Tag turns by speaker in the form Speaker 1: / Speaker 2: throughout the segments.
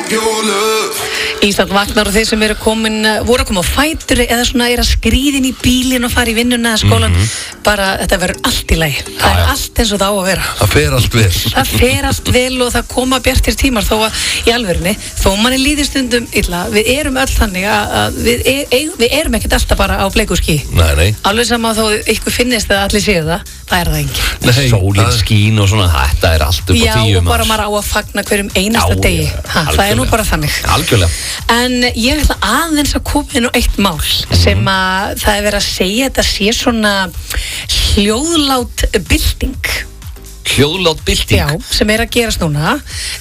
Speaker 1: Ísland vaknar og þeir sem eru voru að koma á fætur eða svona að skríðin í bílinn og fara í vinnuna eða skólan, bara þetta verður allt í lagi. Það er allt eins og það á að vera.
Speaker 2: Það fer allt vel.
Speaker 1: Það fer allt vel og það koma bjartir tímar þó að í alvörunni, þó manni líði stundum illa, við erum öll þannig að við erum ekkert alltaf bara á bleiku ský.
Speaker 2: Nei.
Speaker 1: Alveg sama þó ykkur finnist að allir séu það er það enginn.
Speaker 3: Sólin skín og svona, þetta er allt upp á 10.
Speaker 1: Já, og bara maður á að fagna hverjum einasta degi. Það er nú bara þannig.
Speaker 3: Algjörlega.
Speaker 1: En ég ætla aðeins að koma inn á eitt mál sem að það er verið að segja þetta sé svona hljóðlát bylting.
Speaker 3: Hljóðlát bylting?
Speaker 1: Já, sem er að gerast núna.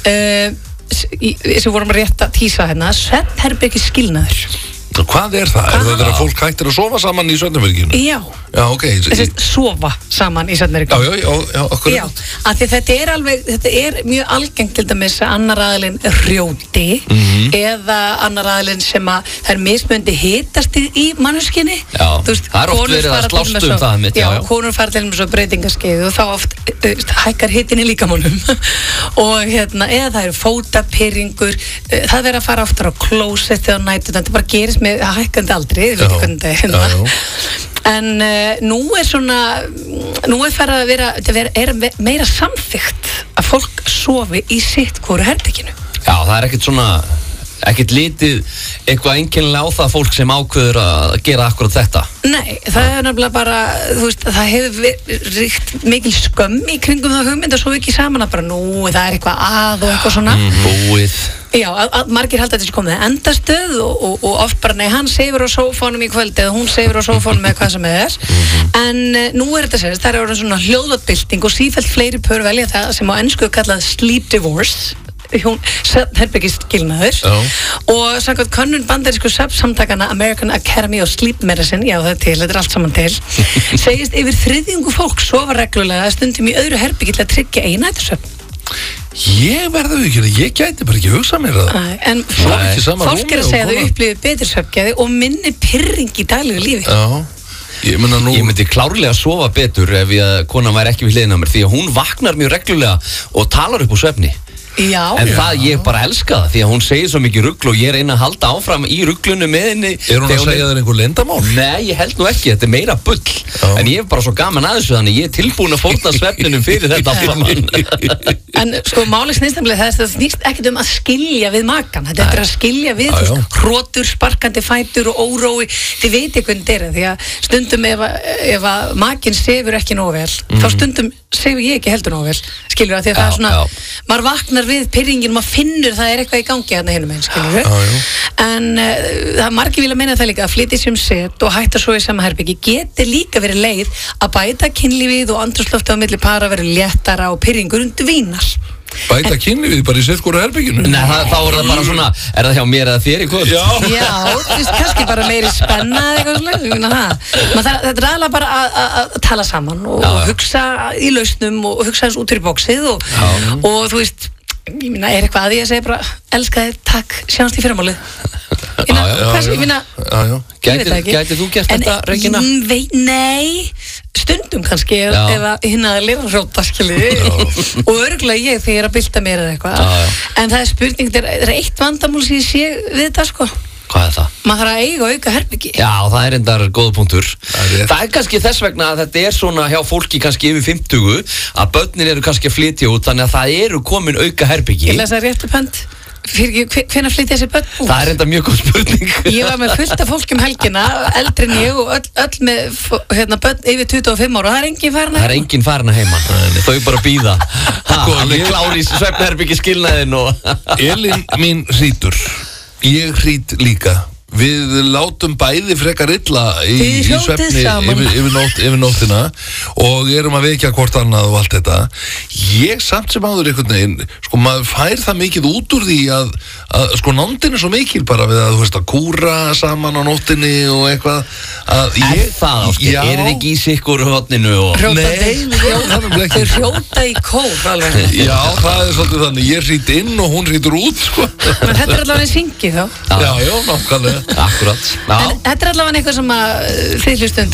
Speaker 1: Sem vorum rétt að tísa hérna, svefnherbergi skilnaður.
Speaker 2: Hvað er það? Er það þegar fólk hættir að sofa saman í svefnherberginu?
Speaker 1: Já.
Speaker 2: Já, ok.
Speaker 1: Sofa saman í svefnherberginu.
Speaker 2: Já, okkur.
Speaker 1: Já, af því þetta er mjög algengt til dæmis að annar aðilinn rjóti eða annar aðilinn sem að það er mismunandi hitastig í manneskjunni.
Speaker 3: Já, það er oft verið að slást það mitt.
Speaker 1: Já, konur fara til með svo breytingaskeið og þá oft hækkar hitin í líkamannum og eða það eru fótapirringur, það verður að fara oftar á klósett eða á nætu, þetta bara gerist með hækkandi aldri, við veitum hvernig það er en nú er farið að vera meira samþykkt að fólk sofi í sitt hvoru herberginu.
Speaker 3: Já, það er ekkert litið eitthvað einkennilega á það fólk sem ákveður að gera akkurat þetta.
Speaker 1: Nei, það er nefnilega bara, þú veist, það hefur ríkt mikil skömm í kringum það hugmynd að svo ekki saman að bara það er eitthvað að og eitthvað svona.
Speaker 3: Búið.
Speaker 1: Já, að margir halda að þessi komið endastöð og oft bara, nei, hann sefur á sófánum í kvöld eða hún sefur á sófánum eða hvað sem er. En nú er þetta sérst, það er orðin svona hljóðlátbylting og sífellt fleiri pör velja það sem á ensku er kallað sleep divorce. Herbergi skilnaður og samkvæmt könnun bandarísku samtakana American Academy of Sleep Medicine, já þetta er allt saman til, segist yfir 3/3 fólk sofa reglulega stundum í öðru herbergi til að tryggja eigin nætursvefn.
Speaker 2: Ég verður ekki, ég gæti bara ekki hugsað mér það.
Speaker 1: En fólk er að segja að þau upplifir betri svefngæði og minni pirring í daglegu lífi.
Speaker 2: Já. Ég
Speaker 3: myndi klárlega sofa betur ef konan væri ekki við hliðina á mér því að hún vaknar mjög reglulega og talar upp úr svefni.
Speaker 1: Já.
Speaker 3: En ég bara elska það því að hún segir svo mikið rugl og ég reyna að halda áfram í ruglunu með henni.
Speaker 2: Er hún að segja þér einhver leyndarmál?
Speaker 3: Nei, ég held nú ekki, þetta er meira bull. En ég er bara svo gaman að þessu þannig ég er tilbúin að fórna svefninum fyrir þetta saman.
Speaker 1: En sko máli snýst nefnilega það snýst ekkert að skilja við makan. Þetta er að skilja við hrotur, sparkandi fætur og órói. Þið veit hvernig þetta er því að stundum ef að makinn sefur ekki nógu vel, þá stundum sefur ég ekki heldur nógu vel. Skilur það því að það er svona, maður vaknar við pirringin, maður finnur það er eitthvað í gangi hérna hinum einn, skilur við. En það margir vilja meina það líka að flytja sér set og hætta svo í sama herbergi geti líka verið leið að bæta kynlífið og andrúmsloftið á milli para verið léttara og pirringur dvínar.
Speaker 2: Bæta kynlífið bara í sitt hvora herberginu?
Speaker 3: Nei, þá er það bara svona, er það hjá mér eða þér í kvöld?
Speaker 1: Já, þú veist, kannski bara meiri spenna eða eitthvað svona, þetta er aðalega bara að tala saman og hugsa í lausnum og hugsa eins út fyrir bóksið og þú veist, ég minna, er eitthvað að ég að segja bara, elska þér, takk, sjáumst í fyrramálið.
Speaker 3: Gæti þú gert þetta, Regína?
Speaker 1: Nei, stundum kannski ef hinn að lera hróta, skiljiði og örugglega ég þegar ég er að bylta mér eða eitthvað. En það er spurning, það er eitt vandamál sem ég sé við þetta, sko.
Speaker 3: Hvað er það?
Speaker 1: Maður þarf að eiga og auka herbergi.
Speaker 3: Já, það er endar góða punktur. Það er kannski þess vegna að þetta er svona hjá fólki kannski yfir 50 að börnin eru kannski að flytja út þannig að það eru komin auka herbergi.
Speaker 1: Ég lesa rétt upp hönd. Hvenær flytja þessi börn út?
Speaker 3: Það er enda mjög góð spurning.
Speaker 1: Ég var með fullt af fólki helgina, eldri en ég og öll með börn yfir 25 ára og það er enginn farin að heiman.
Speaker 3: Það er enginn farin að heiman. Þau bara bíða. Hann er klár í svefnherbergi skilnaðinn og
Speaker 2: Elín mín hrýtur. Ég hrýt líka. Við látum bæði frekar illa í svefni yfir nóttina og erum að vekja hvort annað og allt þetta. Ég samt sem áður einhvern veginn, sko maður fær það mikið út úr því að sko nándin er svo mikil bara við að þú veist að kúra saman á nóttinni og eitthvað að ég...
Speaker 3: Það átti, er þið ekki í sikkur hodninu og...
Speaker 1: Þau hrjóta í kór alveg.
Speaker 2: Já, það er svolítið þannig, ég hrýt inn og hún hrýtur út, sko.
Speaker 1: Men þetta er allavega syngið þá.
Speaker 2: Já, nákvæmlega.
Speaker 3: Akkurat.
Speaker 1: En þetta er allavega eitthvað sem að þið hlustundur